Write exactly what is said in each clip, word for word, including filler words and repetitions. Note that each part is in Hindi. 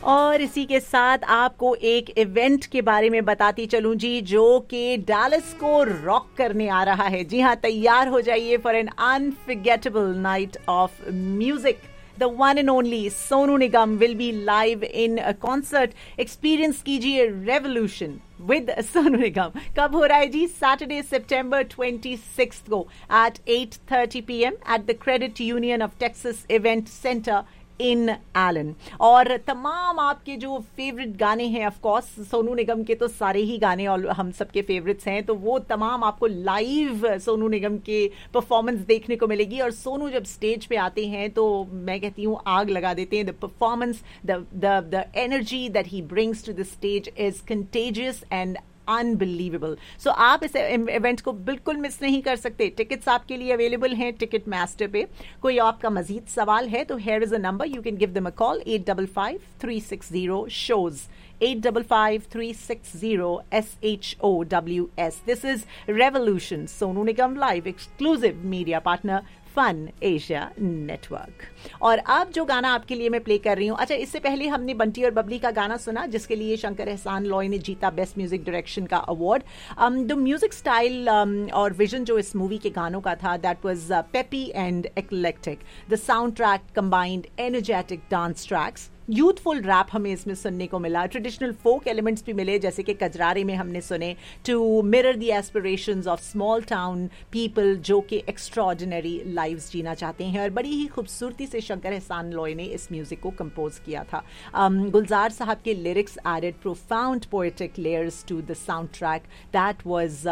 और इसी के साथ आपको एक इवेंट के बारे में बताती चलूं जी, जो कि डैलस को रॉक करने आ रहा है। जी हाँ, तैयार हो जाइए for an unforgettable night of music. The one and only Sonu Nigam will be live in a concert. Experience कीजिए Revolution with Sonu Nigam. कब हो रहा है जी? Saturday, September twenty-sixth को at eight thirty p m at the Credit Union of Texas Event Center in Elon. और तमाम आपके जो फेवरेट गाने हैं, ऑफ कोर्स सोनू निगम के तो सारे ही गाने और हम सबके फेवरेट्स हैं, तो वो तमाम आपको लाइव सोनू निगम के परफॉर्मेंस देखने को मिलेगी। और सोनू जब स्टेज पे आते हैं तो मैं कहती हूँ आग लगा देते हैं। The performance, the the the energy that he brings to the stage is contagious and unbelievable. सो आप इस इवेंट को बिल्कुल मिस नहीं कर सकते। टिकट्स आपके लिए अवेलेबल हैं टिकट मास्टर पे। कोई आपका मजीद सवाल है तो here is a number, you can give them a call, eight five five three six zero shows, eight five five three six zero S H O W S. This is revolution, Sonu Nigam live, exclusive media partner fun Asia network. और अब जो गाना आपके लिए मैं प्ले कर रही हूँ, अच्छा इससे पहले हमने बंटी और बबली का गाना सुना जिसके लिए शंकर एहसान लॉय ने जीता बेस्ट म्यूजिक डायरेक्शन का अवार्ड। द म्यूजिक स्टाइल और विजन जो इस मूवी के गानों का था, that was peppy and eclectic. The sound track combined energetic dance tracks, youthful rap हमें इसमें सुनने को मिला, ट्रेडिशनल फोक एलिमेंट्स भी मिले जैसे कि कजरारे में हमने सुने, to mirror the aspirations of small town people जो कि एक्स्ट्राऑर्डिनरी लाइव्स जीना चाहते हैं। और बड़ी ही खूबसूरती से शंकर एहसान लॉय ने इस म्यूजिक को कंपोज किया था। um, गुलजार साहब के lyrics added profound poetic layers to the sound track that was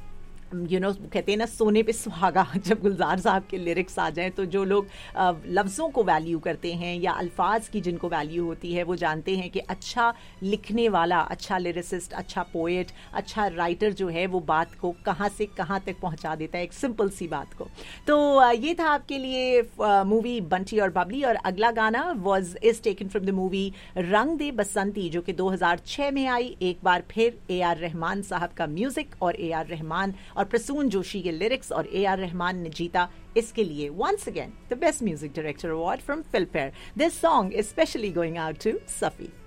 you know, कहते हैं ना सोने पे सुहागा। जब गुलजार साहब के लिरिक्स आ जाएं तो जो लोग लफ्ज़ों को वैल्यू करते हैं या अल्फाज की जिनको वैल्यू होती है, वो जानते हैं कि अच्छा लिखने वाला, अच्छा लिरिसिस्ट, अच्छा पोएट, अच्छा राइटर जो है वो बात को कहाँ से कहाँ तक पहुँचा देता है, एक सिंपल सी बात को। तो ये था आपके लिए मूवी बंटी और बबली। और अगला गाना was is taken from the movie रंग दे बसंती, जो कि दो हज़ार छह में आई। एक बार फिर ए आर रहमान साहब का म्यूजिक और ए आर रहमान और प्रसून जोशी के लिरिक्स, और ए आर रहमान ने जीता इसके लिए once again the best music director award from Filmfare. This song is specially going out to Safi.